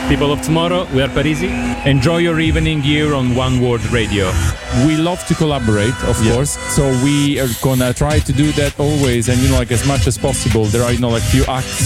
People of tomorrow, we are Parisi. Enjoy your evening here on One World Radio. We love to collaborate, of course, so we are gonna try to do that always, and like as much as possible. There are like few acts